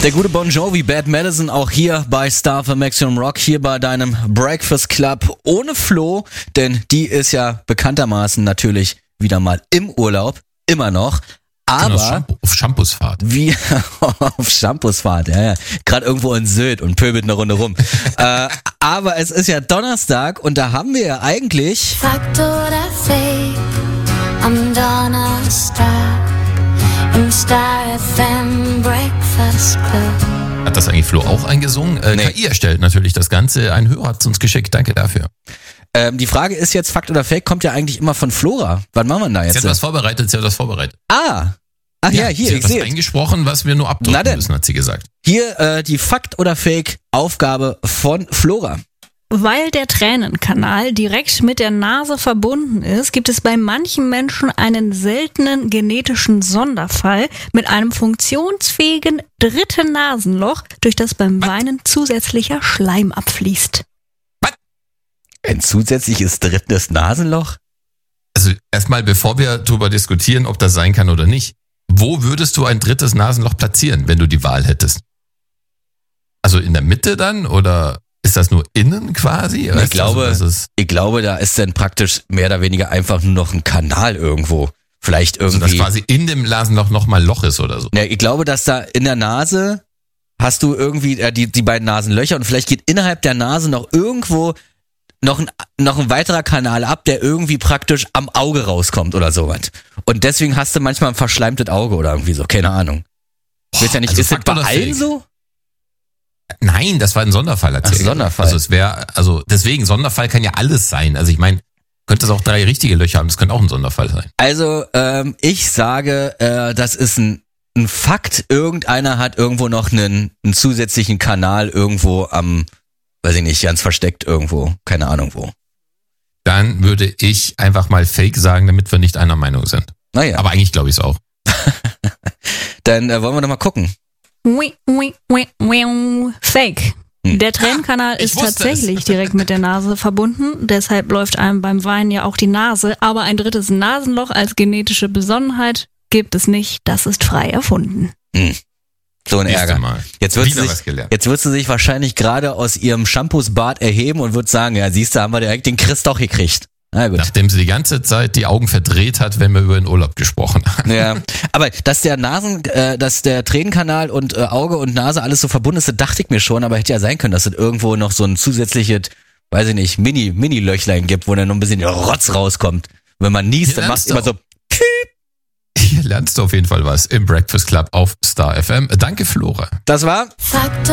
Der gute Bon Jovi, Bad Medicine, auch hier bei Star für Maximum Rock, hier bei deinem Breakfast Club ohne Flo, denn die ist ja bekanntermaßen natürlich wieder mal im Urlaub, immer noch. Aber auf Shampoosfahrt. Wie auf Shampoosfahrt, ja. Gerade irgendwo in Sylt und pöbelt eine Runde rum. Aber es ist ja Donnerstag und da haben wir ja eigentlich... Fakt oder Fake am Donnerstag im Star FM Breakfast Club. Hat das eigentlich Flo auch eingesungen? Nee. KI erstellt natürlich das Ganze. Ein Hörer hat es uns geschickt. Danke dafür. Die Frage ist jetzt, Fakt oder Fake, kommt ja eigentlich immer von Flora. Wann machen wir denn da jetzt? Sie hat was vorbereitet. Ach ja, hier, sie ich hat sehe. was eingesprochen, was wir nur abdrücken müssen, hat sie gesagt. Hier die Fakt oder Fake Aufgabe von Flora. Weil der Tränenkanal direkt mit der Nase verbunden ist, gibt es bei manchen Menschen einen seltenen genetischen Sonderfall mit einem funktionsfähigen dritten Nasenloch, durch das beim Weinen zusätzlicher Schleim abfließt. Ein zusätzliches drittes Nasenloch? Also erstmal, bevor wir darüber diskutieren, ob das sein kann oder nicht, wo würdest du ein drittes Nasenloch platzieren, wenn du die Wahl hättest? Also in der Mitte dann oder ist das nur innen quasi? Ich glaube, da ist dann praktisch mehr oder weniger einfach nur noch ein Kanal irgendwo. Vielleicht irgendwie. Also dass quasi in dem Nasenloch nochmal ein Loch ist oder so. Ja, ich glaube, dass da in der Nase hast du irgendwie die beiden Nasenlöcher und vielleicht geht innerhalb der Nase noch irgendwo noch ein weiterer Kanal ab, der irgendwie praktisch am Auge rauskommt oder sowas. Und deswegen hast du manchmal ein verschleimtes Auge oder irgendwie so, keine Ahnung. Ich weiß ja nicht, also ist das bei allen so? Nein, das war ein Sonderfall. Ach, Sonderfall. Deswegen, Sonderfall kann ja alles sein. Also ich meine, könnte es auch 3 richtige Löcher haben, das könnte auch ein Sonderfall sein. Also, ich sage, das ist ein Fakt. Irgendeiner hat irgendwo noch einen zusätzlichen Kanal irgendwo am, weiß ich nicht, ganz versteckt irgendwo. Keine Ahnung wo. Dann würde ich einfach mal Fake sagen, damit wir nicht einer Meinung sind. Naja. Aber eigentlich glaube ich es auch. Dann wollen wir noch mal gucken. Fake. Der Tränenkanal ist tatsächlich direkt mit der Nase verbunden, deshalb läuft einem beim Weinen ja auch die Nase, aber ein drittes Nasenloch als genetische Besonderheit gibt es nicht, das ist frei erfunden. So ein Ärger. Jetzt wird sie sich wahrscheinlich gerade aus ihrem Shampoosbad erheben und wird sagen, ja siehst du, haben wir direkt den Chris doch gekriegt. Na gut. Nachdem sie die ganze Zeit die Augen verdreht hat, wenn wir über den Urlaub gesprochen haben. Ja, aber dass der Tränenkanal und Auge und Nase alles so verbunden ist, das dachte ich mir schon, aber hätte ja sein können, dass es irgendwo noch so ein zusätzliches, weiß ich nicht, Mini-Löchlein gibt, wo dann noch ein bisschen Rotz rauskommt. Wenn man niest, dann macht es immer so Hier lernst du auf jeden Fall was im Breakfast Club auf Star FM. Danke, Flora. Das war Fakt